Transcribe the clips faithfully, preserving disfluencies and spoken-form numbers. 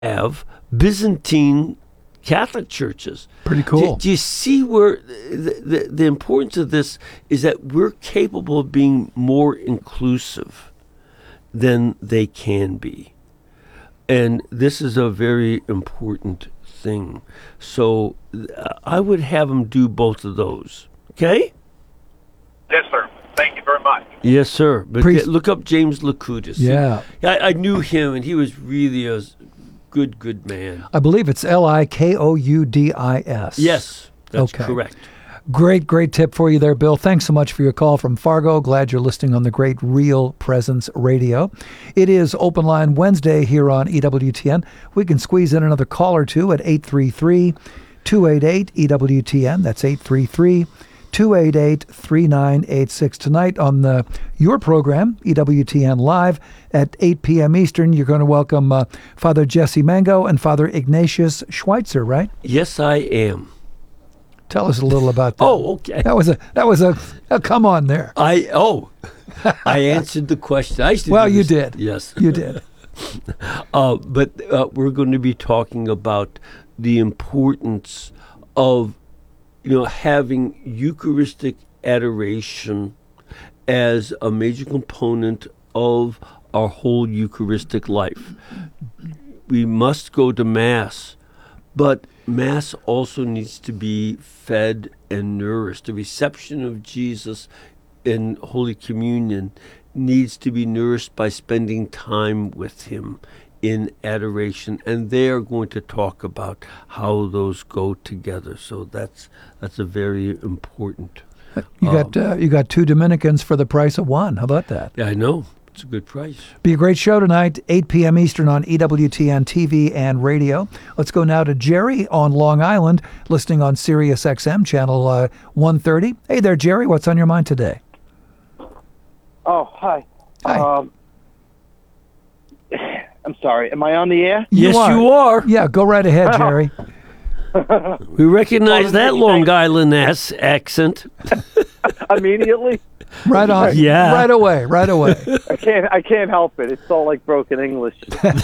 have Byzantine Catholic churches. Pretty cool. Do, do you see where the, the, the importance of this is that we're capable of being more inclusive than they can be. And this is a very important thing. So uh, I would have them do both of those. Okay? Yes, sir. Thank you very much. Yes, sir. But Pre- get- look up James Lakudis. Yeah. I, I knew him, and he was really a good, good man. I believe it's L I K O U D I S. Yes, that's Okay. correct. Great, great tip for you there, Bill. Thanks so much for your call from Fargo. Glad you're listening on the great Real Presence Radio. It is Open Line Wednesday here on E W T N. We can squeeze in another call or two at eight three three, two eight eight, E W T N. That's eight three three, two eight eight, three nine eight six. Tonight on the your program, E W T N Live, at eight p.m. Eastern, you're going to welcome uh, Father Jesse Mango and Father Ignatius Schweitzer, right? Yes, I am. Tell us a little about that. Oh, okay. That was a that was a, a come on there. I oh, I answered the question. I used to Well, do you this- did. Yes, You did. Uh, but uh, we're going to be talking about the importance of, you know, having Eucharistic adoration as a major component of our whole Eucharistic life. We must go to Mass, but Mass also needs to be fed and nourished. The reception of Jesus in Holy Communion needs to be nourished by spending time with him in adoration, and they are going to talk about how those go together. So that's that's a very important. You got uh, you got two Dominicans for the price of one. How about that? Yeah, I know it's a good price. Be a great show tonight, eight p.m. Eastern on E W T N T V and radio. Let's go now to Jerry on Long Island, listening on Sirius X M channel uh, one thirty. Hey there, Jerry. What's on your mind today? Oh, hi. Hi. Um, I'm sorry. Am I on the air? Yes, you are. Yeah, go right ahead, Jerry. We recognize Well, that thank- Long Island ass accent. Immediately? Right on. Yeah. Right away. Right away. I can't. I can't help it. It's all like broken English.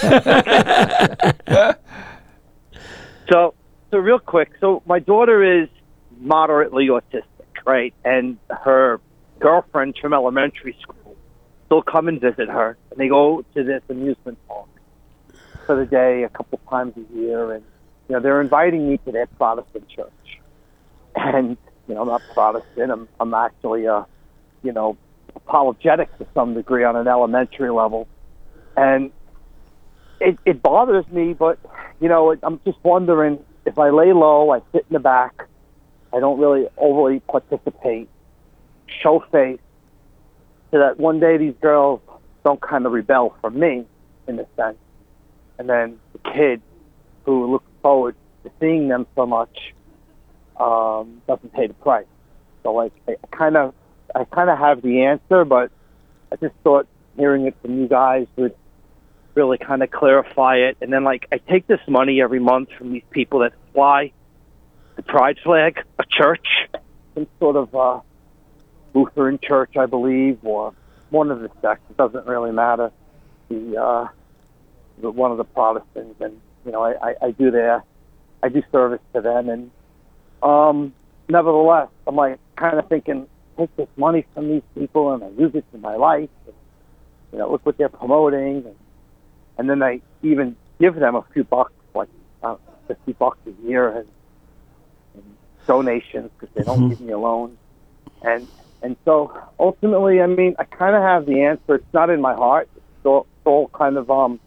so, so real quick. So my daughter is moderately autistic, right? And her girlfriends from elementary school still come and visit her, and they go to this amusement park for the day a couple times a year, and you know they're inviting me to their Protestant church, and you know I'm not Protestant. I'm I'm actually a you know apologetic to some degree on an elementary level, and it it bothers me. But you know it, I'm just wondering if I lay low, I sit in the back, I don't really overly participate, show face, so that one day these girls don't kind of rebel from me, in a sense. And then the kid who looks forward to seeing them so much um, doesn't pay the price. So, like, I kind of, I kind of have the answer, but I just thought hearing it from you guys would really kind of clarify it. And then, like, I take this money every month from these people that fly the pride flag, a church, some sort of uh, Lutheran church, I believe, or one of the sects. It doesn't really matter. The uh, the, one of the Protestants, and you know, I, I, I do their, I do service to them, and um, nevertheless, I'm like kind of thinking, take this money from these people and I use it in my life. And, you know, look what they're promoting, and, and then I even give them a few bucks, like uh, fifty bucks a year, and, and donations because they don't Mhm. give me a loan, and. And so ultimately, I mean, I kind of have the answer. It's not in my heart. It's all, it's all kind of um,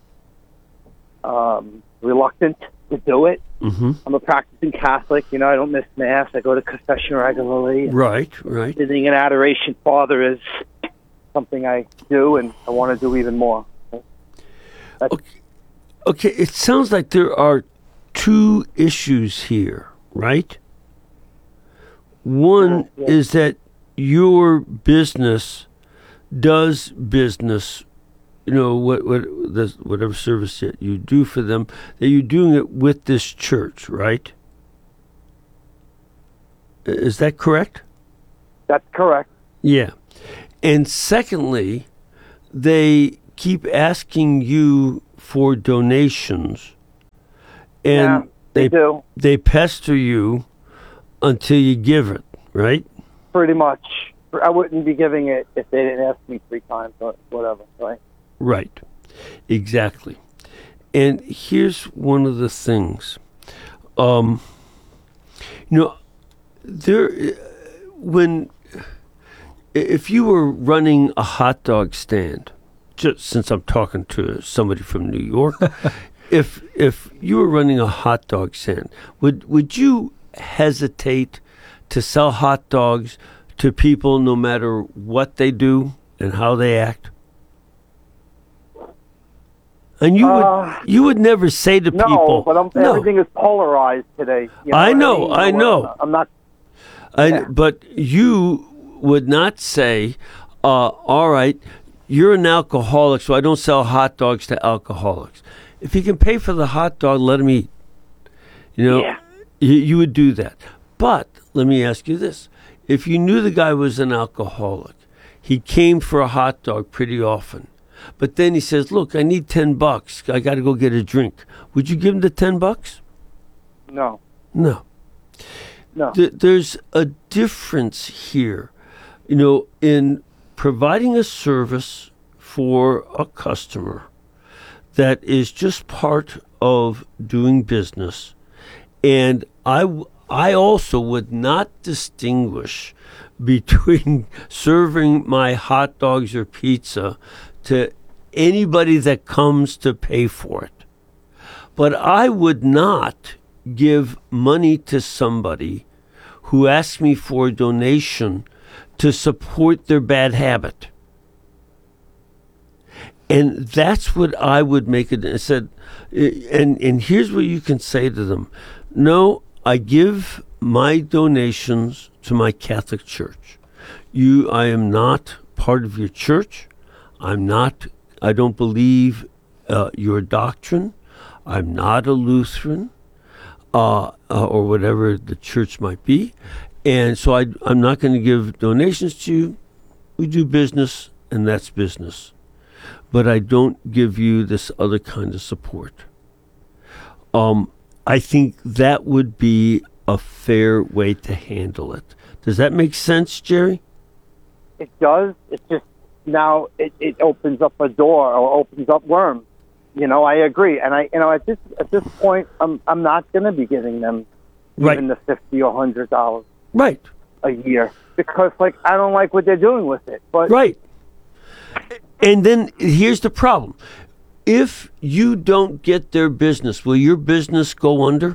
um, reluctant to do it. Mm-hmm. I'm a practicing Catholic. You know, I don't miss Mass. I go to confession regularly. Right, right. Visiting an adoration father is something I do, and I want to do even more. That's, Okay. Okay, it sounds like there are two issues here, right? One Yeah, yeah. is that your business does business, you know, what what this, whatever service that you do for them, that you're doing it with this church, right? I- Is that correct? that's correct. Yeah. And secondly, they keep asking you for donations and Yeah, they do. they pester you until you give it, right? Pretty much. I wouldn't be giving it if they didn't ask me three times or whatever, right? Right. Exactly. And here's one of the things. Um, you know, there, when, if you were running a hot dog stand, just since I'm talking to somebody from New York, if if you were running a hot dog stand, would would you hesitate to sell hot dogs to people no matter what they do and how they act? And you Uh, would you would never say to No, people, but I'm, no. everything is polarized today. You know I what know, mean? I know. I'm not. I, Yeah. But you would not say, uh, all right, you're an alcoholic, so I don't sell hot dogs to alcoholics. If you can pay for the hot dog, let him eat. You know, Yeah. you, you would do that. But let me ask you this. If you knew the guy was an alcoholic, he came for a hot dog pretty often, but then he says, look, I need ten bucks. I got to go get a drink. Would you give him the ten bucks? No, No. no. Th- there's a difference here, you know, in providing a service for a customer that is just part of doing business. And I, w- I also would not distinguish between serving my hot dogs or pizza to anybody that comes to pay for it. But I would not give money to somebody who asks me for a donation to support their bad habit. And that's what I would make it. I said, and, and here's what you can say to them. No, I give my donations to my Catholic Church. You, I am not part of your church. I'm not, I don't believe uh, your doctrine. I'm not a Lutheran. Uh, uh, or whatever the church might be. And so I, I'm not going to give donations to you. We do business, and that's business. But I don't give you this other kind of support. Um, I think that would be a fair way to handle it. Does that make sense, Jerry? It does. It just now it, it opens up a door or opens up worms. You know, I agree, and I, you know, at this at this point, I'm I'm not going to be giving them Right. even the fifty or hundred dollars Right. a year because, like, I don't like what they're doing with it. But Right. And then here's the problem. If you don't get their business, will your business go under?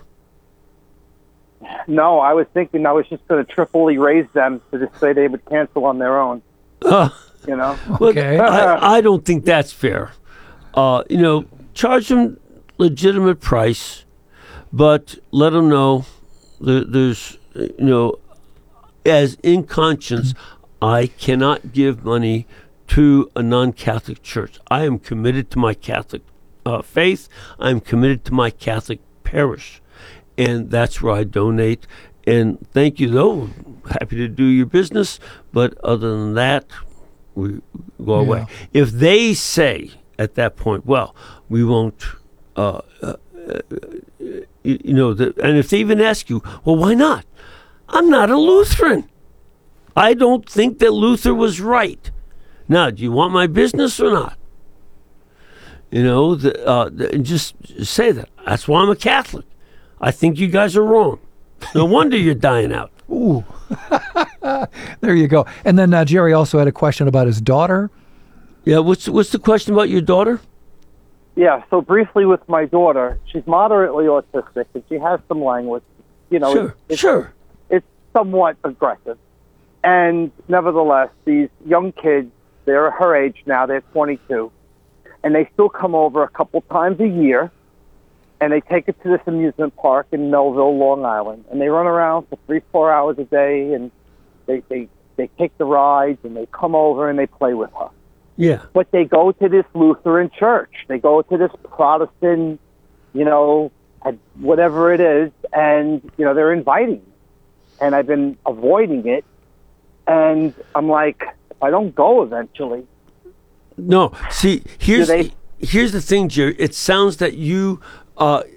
no, I was thinking I was just going to triply raise them to just say they would cancel on their own. Uh, You know, well, Okay. I, I don't think that's fair. Uh, you know, charge them legitimate price, but let them know there, there's, you know, as in conscience, I cannot give money to a non-Catholic church. I am committed to my Catholic uh, faith. I'm committed to my Catholic parish, and that's where I donate. And thank you, though. Happy to do your business, but other than that, we go away. Yeah. If they say at that point, well, we won't, uh, uh, uh, you, you know, the, and if they even ask you, well, why not? I'm not a Lutheran. I don't think that Luther was right. Now, do you want my business or not? You know, the, uh, the, just say that. That's why I'm a Catholic. I think you guys are wrong. No wonder you're dying out. Ooh. There you go. And then uh, Jerry also had a question about his daughter. Yeah, what's what's the question about your daughter? yeah. So briefly with my daughter, she's moderately autistic and she has some language. You know, Sure, it's, it's, sure. it's somewhat aggressive. And nevertheless, these young kids, they're her age now, they're twenty-two, and they still come over a couple times a year, and they take it to this amusement park in Melville, Long Island, and they run around for three, four hours a day, and they, they, they take the rides, and they come over and they play with her. Yeah. But they go to this Lutheran church. They go to this Protestant, you know, whatever it is, and, you know, they're inviting me. And I've been avoiding it. And I'm like, if I don't go eventually, No. See, here's they- here's the thing, Jerry. It sounds that you uh,